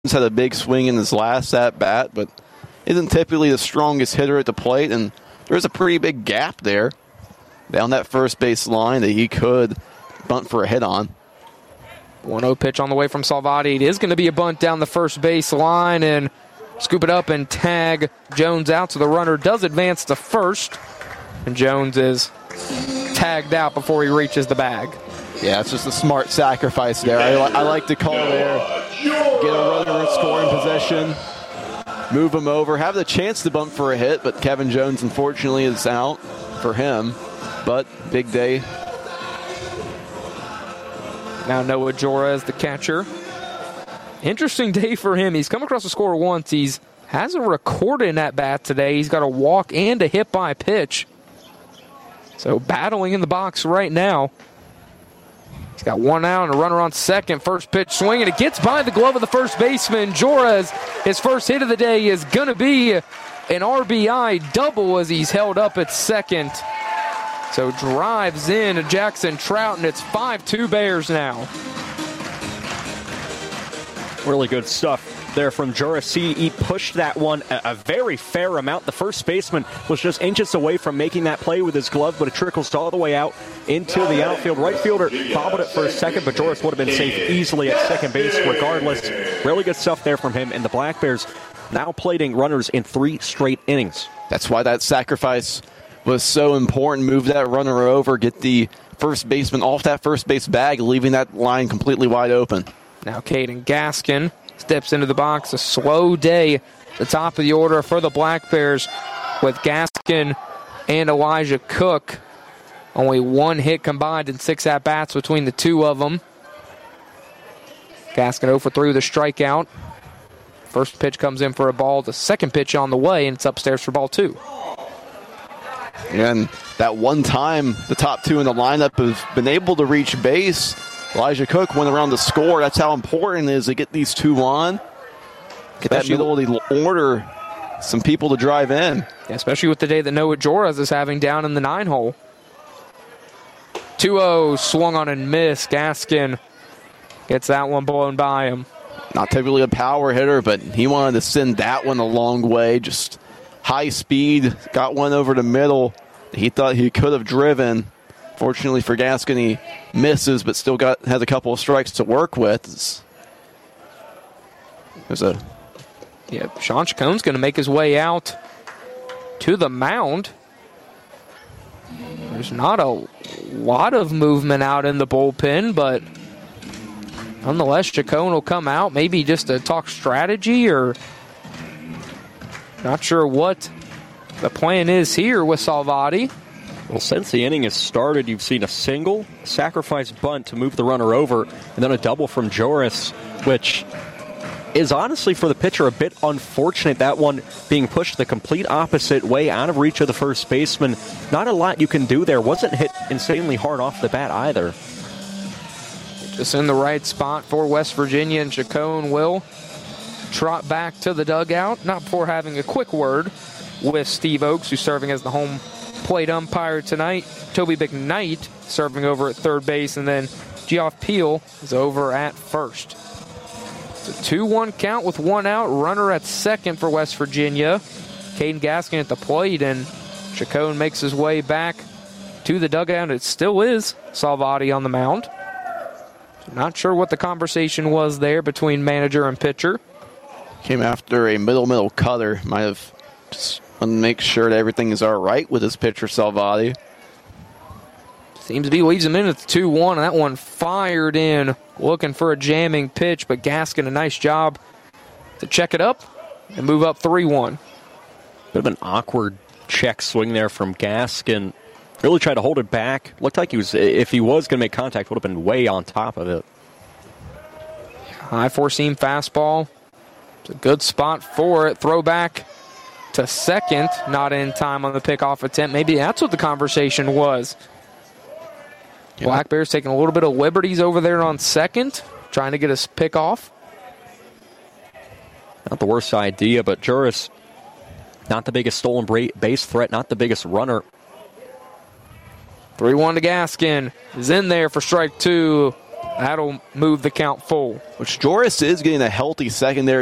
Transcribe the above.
had a big swing in his last at-bat, but isn't typically the strongest hitter at the plate, and there's a pretty big gap there down that first base line that he could bunt for a hit on. 1-0 pitch on the way from Salvati. It is going to be a bunt down the first base line and scoop it up and tag Jones out, so the runner does advance to first, and Jones is tagged out before he reaches the bag. Yeah, it's just a smart sacrifice there. I like the call there. Get a runner in scoring position, move him over, have the chance to bump for a hit, but Kevin Jones, unfortunately, is out for him. But big day. Now Noah Jora is the catcher. Interesting day for him. He's come across the score once. He hasn't recorded an at-bat today. He's got a walk and a hit by pitch. So battling in the box right now. He's got one out and a runner on second. First pitch swing, and it gets by the glove of the first baseman. Joras, his first hit of the day is going to be an RBI double as he's held up at second. So drives in Jackson Trout, and it's 5-2 Bears now. Really good stuff there from Joras. He pushed that one a very fair amount. The first baseman was just inches away from making that play with his glove, but it trickles all the way out into the outfield. Right fielder bobbled it for a second, but Joras would have been safe easily at second base regardless. Really good stuff there from him, and the Black Bears now plating runners in 3 straight innings. That's why that sacrifice was so important. Move that runner over, get the first baseman off that first base bag, leaving that line completely wide open. Now Caden Gaskin steps into the box. A slow day at the top of the order for the Black Bears with Gaskin and Elijah Cook. Only 1 hit combined in 6 at-bats between the two of them. Gaskin 0 for 3 with a strikeout. First pitch comes in for a ball. The second pitch on the way, and it's upstairs for ball 2. And that one time the top 2 in the lineup have been able to reach base. Elijah Cook went around to score. That's how important it is to get these 2 on. Get that middle of the order, some people to drive in. Yeah, especially with the day that Noah Joras is having down in the 9-hole. 2-0, swung on and missed. Gaskin gets that one blown by him. Not typically a power hitter, but he wanted to send that one a long way. Just high speed, got one over the middle. He thought he could have driven. Fortunately for Gaskin, he misses, but still has a couple of strikes to work with. Sean Chacon's going to make his way out to the mound. There's not a lot of movement out in the bullpen, but nonetheless, Chacon will come out, maybe just to talk strategy, or not sure what the plan is here with Salvati. Well, since the inning has started, you've seen a single, sacrifice bunt to move the runner over, and then a double from Joras, which is honestly for the pitcher a bit unfortunate. That one being pushed the complete opposite way, out of reach of the first baseman. Not a lot you can do there. Wasn't hit insanely hard off the bat either. Just in the right spot for West Virginia, and Chacon will trot back to the dugout, not before having a quick word with Steve Oakes, who's serving as the home plate umpire tonight. Toby McKnight serving over at third base, and then Geoff Peel is over at first. It's a 2-1 count with 1 out. Runner at second for West Virginia. Caden Gaskin at the plate, and Chacon makes his way back to the dugout. It still is Salvati on the mound. Not sure what the conversation was there between manager and pitcher. Came after a middle cutter. Might have just want to make sure that everything is all right with his pitcher, Salvati. Seems to be leaves him in at the 2-1, and that one fired in, looking for a jamming pitch, but Gaskin, a nice job to check it up and move up 3-1. Bit of an awkward check swing there from Gaskin. Really tried to hold it back. Looked like if he was going to make contact, would have been way on top of it. High four-seam fastball. It's a good spot for it. Throw back to second. Not in time on the pickoff attempt. Maybe that's what the conversation was. Yeah. Black Bears taking a little bit of liberties over there on second, trying to get us pick off. Not the worst idea, but Joras, not the biggest stolen base threat, not the biggest runner. 3-1 to Gaskin. Is in there for strike 2. That'll move the count full. Which Joris is getting a healthy secondary